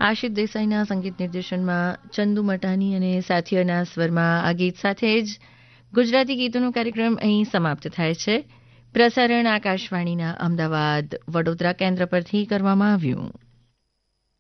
આશિત દેસાઈના સંગીત નિર્દેશનમાં ચંદુ મટાની અને સાથીઓના સ્વરમાં આ ગીત સાથે જ ગુજરાતી ગીતોનો કાર્યક્રમ અહીં સમાપ્ત થાય છે. પ્રસારણ આકાશવાણીના અમદાવાદ વડોદરા કેન્દ્ર પરથી કરવામાં આવ્યું.